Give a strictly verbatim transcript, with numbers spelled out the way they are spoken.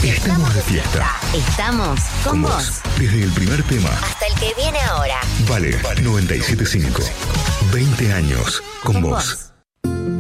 Estamos de fiesta. Estamos con, con vos. vos. Desde el primer tema hasta el que viene ahora. Vale, noventa y siete punto cinco. veinte años con, con vos. vos.